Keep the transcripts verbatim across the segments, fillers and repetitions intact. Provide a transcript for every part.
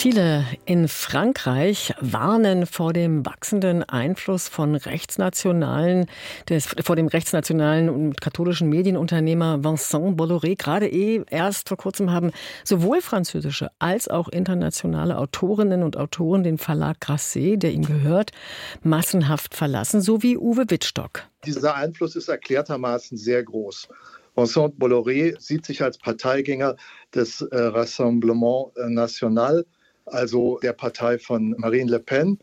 Viele in Frankreich warnen vor dem wachsenden Einfluss von rechtsnationalen, des, vor dem rechtsnationalen und katholischen Medienunternehmer Vincent Bolloré. Gerade eh erst vor kurzem haben sowohl französische als auch internationale Autorinnen und Autoren den Verlag Grasset, der ihm gehört, massenhaft verlassen, so wie Uwe Wittstock. Dieser Einfluss ist erklärtermaßen sehr groß. Vincent Bolloré sieht sich als Parteigänger des äh, Rassemblement National, also der Partei von Marine Le Pen.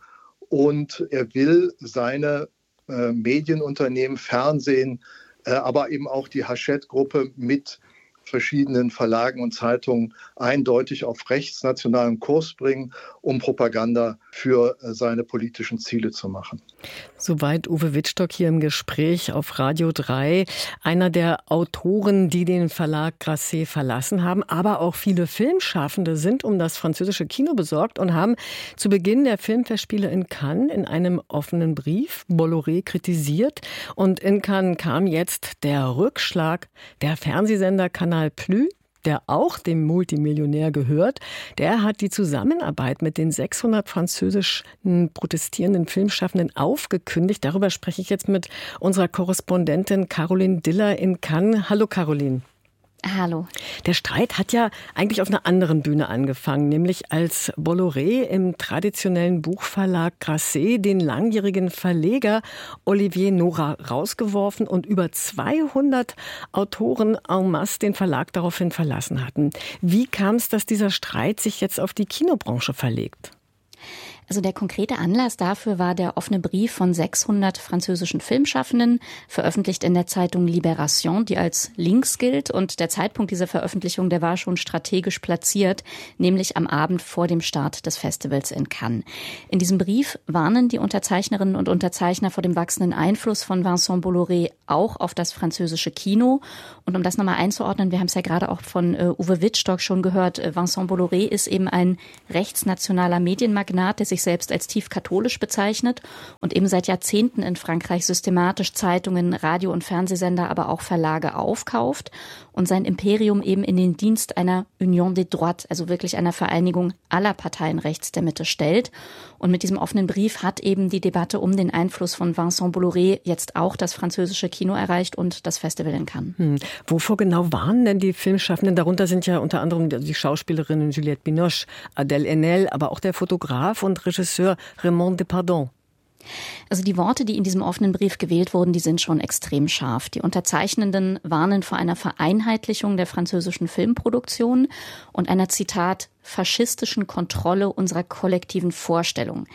Und er will seine äh, Medienunternehmen, Fernsehen, äh, aber eben auch die Hachette-Gruppe mit verschiedenen Verlagen und Zeitungen eindeutig auf rechtsnationalen Kurs bringen, um Propaganda für seine politischen Ziele zu machen. Soweit Uwe Wittstock hier im Gespräch auf Radio drei. Einer der Autoren, die den Verlag Grasset verlassen haben, aber auch viele Filmschaffende sind um das französische Kino besorgt und haben zu Beginn der Filmfestspiele in Cannes in einem offenen Brief Bolloré kritisiert. Und in Cannes kam jetzt der Rückschlag. Der Fernsehsender Canal Plus, der auch dem Multimillionär gehört, der hat die Zusammenarbeit mit den sechshundert französischen protestierenden Filmschaffenden aufgekündigt. Darüber spreche ich jetzt mit unserer Korrespondentin Caroline Diller in Cannes. Hallo Caroline. Hallo. Der Streit hat ja eigentlich auf einer anderen Bühne angefangen, nämlich als Bolloré im traditionellen Buchverlag Grasset den langjährigen Verleger Olivier Nora rausgeworfen und über zweihundert Autoren en masse den Verlag daraufhin verlassen hatten. Wie kam es, dass dieser Streit sich jetzt auf die Kinobranche verlegt? Also der konkrete Anlass dafür war der offene Brief von sechshundert französischen Filmschaffenden, veröffentlicht in der Zeitung Libération, die als links gilt. Und der Zeitpunkt dieser Veröffentlichung, der war schon strategisch platziert, nämlich am Abend vor dem Start des Festivals in Cannes. In diesem Brief warnen die Unterzeichnerinnen und Unterzeichner vor dem wachsenden Einfluss von Vincent Bolloré auch auf das französische Kino. Und um das nochmal einzuordnen, wir haben es ja gerade auch von uh, Uwe Wittstock schon gehört, Vincent Bolloré ist eben ein rechtsnationaler Medienmagnat, der sich selbst als tief katholisch bezeichnet und eben seit Jahrzehnten in Frankreich systematisch Zeitungen, Radio- und Fernsehsender, aber auch Verlage aufkauft und sein Imperium eben in den Dienst einer Union des Droites, also wirklich einer Vereinigung aller Parteien rechts der Mitte stellt. Und mit diesem offenen Brief hat eben die Debatte um den Einfluss von Vincent Bolloré jetzt auch das französische Kino erreicht und das Festival in Cannes. Hm. Wovor genau warnen denn die Filmschaffenden? Darunter sind ja unter anderem die Schauspielerinnen Juliette Binoche, Adèle Haenel, aber auch der Fotograf und Regisseur Raymond Depardon. Also die Worte, die in diesem offenen Brief gewählt wurden, die sind schon extrem scharf. Die Unterzeichnenden warnen vor einer Vereinheitlichung der französischen Filmproduktion und einer, Zitat, faschistischen Kontrolle unserer kollektiven Vorstellung.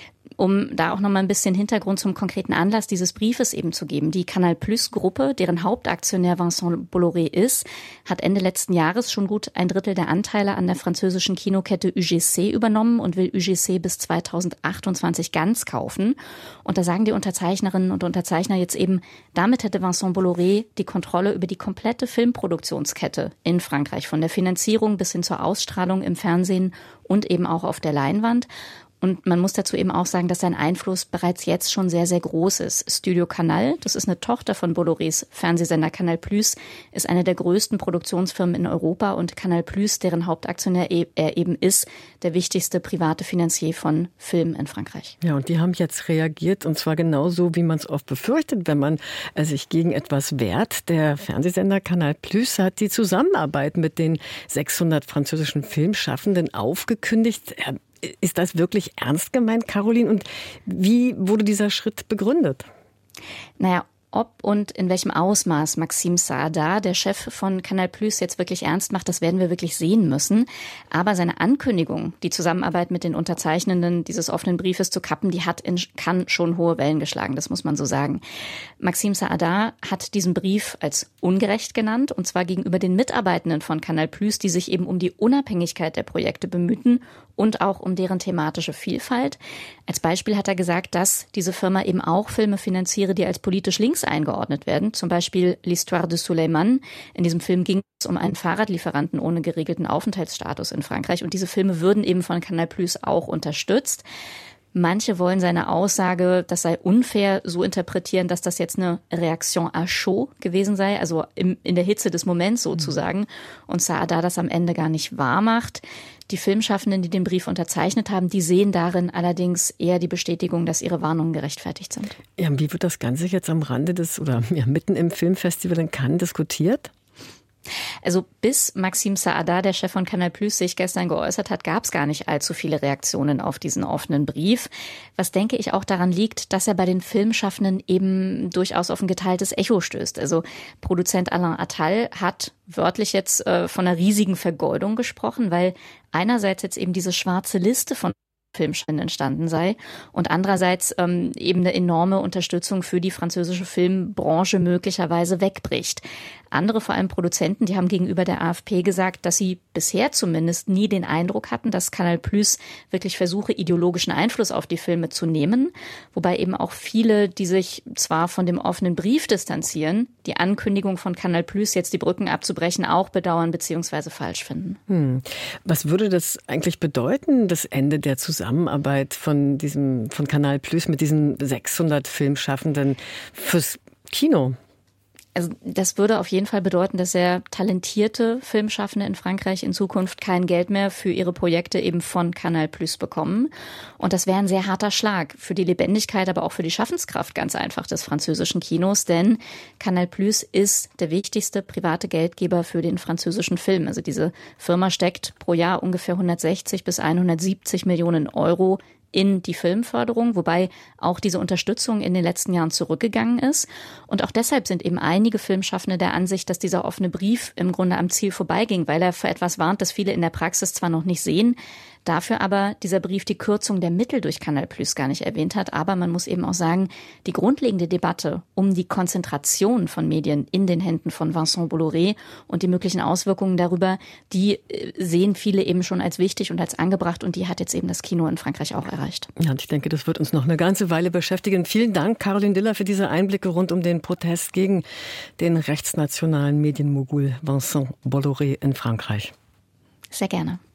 Um da auch noch mal ein bisschen Hintergrund zum konkreten Anlass dieses Briefes eben zu geben. Die Canal Plus Gruppe, deren Hauptaktionär Vincent Bolloré ist, hat Ende letzten Jahres schon gut ein Drittel der Anteile an der französischen Kinokette U G C übernommen und will U G C bis zweitausendachtundzwanzig ganz kaufen. Und da sagen die Unterzeichnerinnen und Unterzeichner jetzt eben, damit hätte Vincent Bolloré die Kontrolle über die komplette Filmproduktionskette in Frankreich, von der Finanzierung bis hin zur Ausstrahlung im Fernsehen und eben auch auf der Leinwand. Und man muss dazu eben auch sagen, dass sein Einfluss bereits jetzt schon sehr, sehr groß ist. Studio Canal, das ist eine Tochter von Bollorés Fernsehsender Canal Plus, ist eine der größten Produktionsfirmen in Europa und Canal Plus, deren Hauptaktionär er eben ist, der wichtigste private Finanzier von Filmen in Frankreich. Ja, und die haben jetzt reagiert und zwar genauso, wie man es oft befürchtet, wenn man sich gegen etwas wehrt. Der Fernsehsender Canal Plus hat die Zusammenarbeit mit den sechshundert französischen Filmschaffenden aufgekündigt. Er Ist das wirklich ernst gemeint, Caroline? Und wie wurde dieser Schritt begründet? Naja, ob und in welchem Ausmaß Maxime Saada, der Chef von Canal Plus, jetzt wirklich ernst macht, das werden wir wirklich sehen müssen. Aber seine Ankündigung, die Zusammenarbeit mit den Unterzeichnenden dieses offenen Briefes zu kappen, die hat in Cannes schon hohe Wellen geschlagen, das muss man so sagen. Maxime Saada hat diesen Brief als ungerecht genannt, und zwar gegenüber den Mitarbeitenden von Canal Plus, die sich eben um die Unabhängigkeit der Projekte bemühten und auch um deren thematische Vielfalt. Als Beispiel hat er gesagt, dass diese Firma eben auch Filme finanziere, die als politisch links eingeordnet werden. Zum Beispiel L'Histoire de Suleiman. In diesem Film ging es um einen Fahrradlieferanten ohne geregelten Aufenthaltsstatus in Frankreich. Und diese Filme würden eben von Canal Plus auch unterstützt. Manche wollen seine Aussage, das sei unfair, so interpretieren, dass das jetzt eine Reaktion à chaud gewesen sei, also im, in der Hitze des Moments sozusagen, und Saada das am Ende gar nicht wahr macht. Die Filmschaffenden, die den Brief unterzeichnet haben, die sehen darin allerdings eher die Bestätigung, dass ihre Warnungen gerechtfertigt sind. Ja, wie wird das Ganze jetzt am Rande des oder ja, mitten im Filmfestival in Cannes diskutiert? Also bis Maxime Saada, der Chef von Canal Plus, sich gestern geäußert hat, gab es gar nicht allzu viele Reaktionen auf diesen offenen Brief. Was, denke ich, auch daran liegt, dass er bei den Filmschaffenden eben durchaus auf ein geteiltes Echo stößt. Also Produzent Alain Attal hat wörtlich jetzt äh, von einer riesigen Vergeudung gesprochen, weil einerseits jetzt eben diese schwarze Liste von Filmschaffenden entstanden sei und andererseits ähm, eben eine enorme Unterstützung für die französische Filmbranche möglicherweise wegbricht. Andere, vor allem Produzenten, die haben gegenüber der A F P gesagt, dass sie bisher zumindest nie den Eindruck hatten, dass Canal Plus wirklich versuche, ideologischen Einfluss auf die Filme zu nehmen. Wobei eben auch viele, die sich zwar von dem offenen Brief distanzieren, die Ankündigung von Canal Plus, jetzt die Brücken abzubrechen, auch bedauern bzw. falsch finden. Hm. Was würde das eigentlich bedeuten, das Ende der Zusammenarbeit von diesem, von Canal Plus mit diesen sechshundert Filmschaffenden fürs Kino? Also das würde auf jeden Fall bedeuten, dass sehr talentierte Filmschaffende in Frankreich in Zukunft kein Geld mehr für ihre Projekte eben von Canal Plus bekommen. Und das wäre ein sehr harter Schlag für die Lebendigkeit, aber auch für die Schaffenskraft ganz einfach des französischen Kinos. Denn Canal Plus ist der wichtigste private Geldgeber für den französischen Film. Also diese Firma steckt pro Jahr ungefähr hundertsechzig bis hundertsiebzig Millionen Euro in die Filmförderung, wobei auch diese Unterstützung in den letzten Jahren zurückgegangen ist. Und auch deshalb sind eben einige Filmschaffende der Ansicht, dass dieser offene Brief im Grunde am Ziel vorbeiging, weil er für etwas warnt, das viele in der Praxis zwar noch nicht sehen, dafür aber dieser Brief die Kürzung der Mittel durch Canal Plus gar nicht erwähnt hat. Aber man muss eben auch sagen, die grundlegende Debatte um die Konzentration von Medien in den Händen von Vincent Bolloré und die möglichen Auswirkungen darüber, die sehen viele eben schon als wichtig und als angebracht. Und die hat jetzt eben das Kino in Frankreich auch erreicht. Ja, und ich denke, das wird uns noch eine ganze Weile beschäftigen. Vielen Dank, Caroline Diller, für diese Einblicke rund um den Protest gegen den rechtsnationalen Medienmogul Vincent Bolloré in Frankreich. Sehr gerne.